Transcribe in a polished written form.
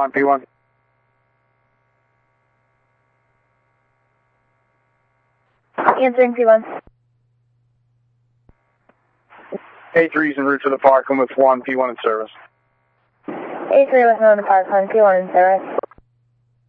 1, P1. Answering P1. A3's en route to the park, and with 1, P1 in service. A3 with 1 in the park, 1 P1 in service.